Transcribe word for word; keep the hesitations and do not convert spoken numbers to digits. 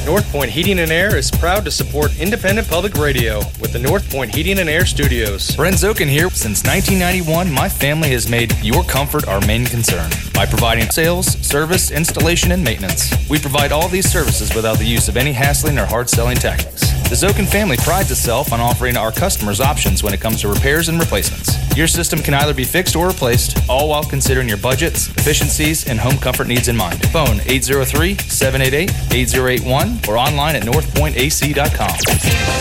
North Point Heating and Air is proud to support independent public radio with the North Point Heating and Air Studios. Brent Zokin here. Since nineteen ninety-one, my family has made your comfort our main concern by providing sales, service, installation, and maintenance. We provide all these services without the use of any hassling or hard-selling tactics. The Zokin family prides itself on offering our customers options when it comes to repairs and replacements. Your system can either be fixed or replaced, all while considering your budgets, efficiencies, and home comfort needs in mind. Phone eight zero three, seven eight eight, eight zero eight one or online at north point a c dot com.